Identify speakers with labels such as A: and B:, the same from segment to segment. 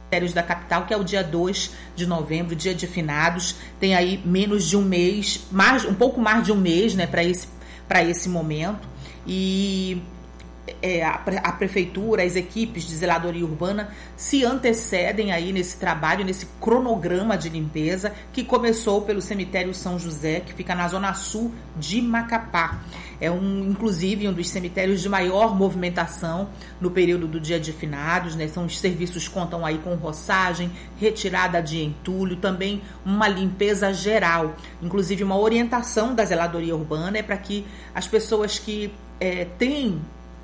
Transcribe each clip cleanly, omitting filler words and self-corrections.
A: cemitérios da capital, que é o dia 2 de novembro, dia de finados. Tem aí menos de um mês, um pouco mais de um mês, né, para esse momento. E a prefeitura, as equipes de zeladoria urbana se antecedem aí nesse trabalho, nesse cronograma de limpeza que começou pelo cemitério São José, que fica na zona sul de Macapá. Inclusive um dos cemitérios de maior movimentação no período do dia de finados, né? Os serviços contam aí com roçagem, retirada de entulho, também uma limpeza geral, inclusive uma orientação da zeladoria urbana para que as pessoas que têm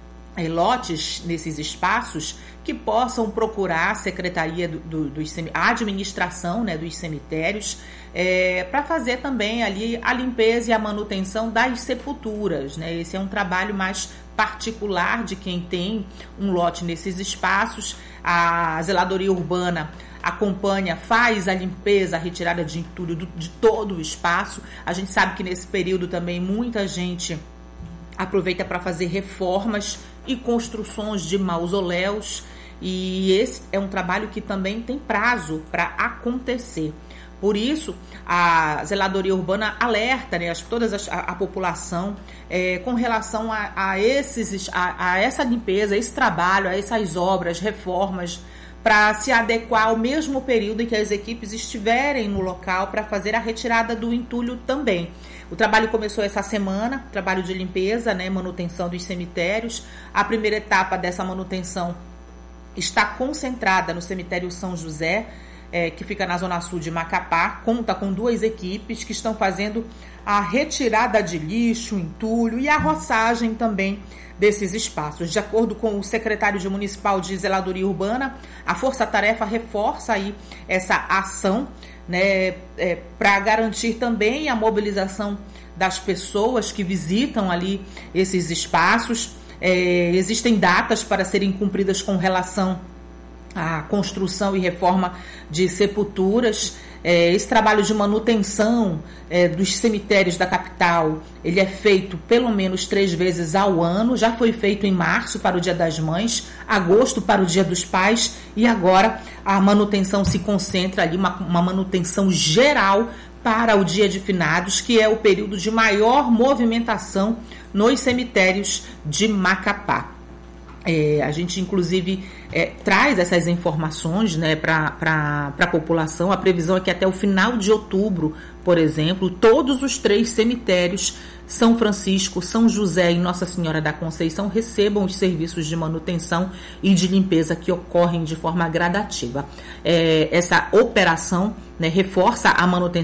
A: lotes nesses espaços que possam procurar a secretaria a administração, né, dos cemitérios para fazer também ali a limpeza e a manutenção das sepulturas, né? Esse é um trabalho mais particular de quem tem um lote nesses espaços. A zeladoria urbana acompanha, faz a limpeza, a retirada de entulho de todo o espaço. A gente sabe que nesse período também muita gente aproveita para fazer reformas e construções de mausoléus, e esse é um trabalho que também tem prazo para acontecer. Por isso, a zeladoria urbana alerta, né, toda a população com relação a essa limpeza, a esse trabalho, a essas obras, reformas, para se adequar ao mesmo período em que as equipes estiverem no local para fazer a retirada do entulho também. O trabalho começou essa semana, trabalho de limpeza, né, manutenção dos cemitérios. A primeira etapa dessa manutenção está concentrada no cemitério São José, que fica na zona sul de Macapá. Conta com 2 equipes que estão fazendo a retirada de lixo, entulho e a roçagem também desses espaços. De acordo com o secretário municipal de zeladoria urbana, a força-tarefa reforça aí essa ação, né, para garantir também a mobilização das pessoas que visitam ali esses espaços. Existem datas para serem cumpridas com relação à construção e reforma de sepulturas. Esse trabalho de manutenção dos cemitérios da capital, ele é feito pelo menos 3 vezes ao ano. Já foi feito em março para o Dia das Mães, agosto para o Dia dos Pais, e agora a manutenção se concentra ali, uma manutenção geral para o Dia de Finados, que é o período de maior movimentação nos cemitérios de Macapá. A gente, inclusive, traz essas informações, né, para a população. A previsão é que até o final de outubro, por exemplo, todos os 3 cemitérios, São Francisco, São José e Nossa Senhora da Conceição, recebam os serviços de manutenção e de limpeza que ocorrem de forma gradativa. Essa operação, né, reforça a manutenção